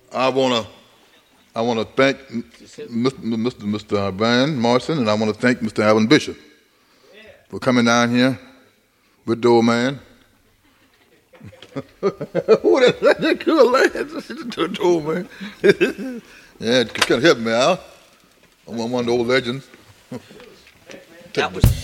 I wanna thank Mr. Van Morrison, and I wanna thank Mr. Alvin Bishop for coming down here with the old man. Who that good lad? The old man. Yeah, kind of help me out. I'm one of the old legends. That was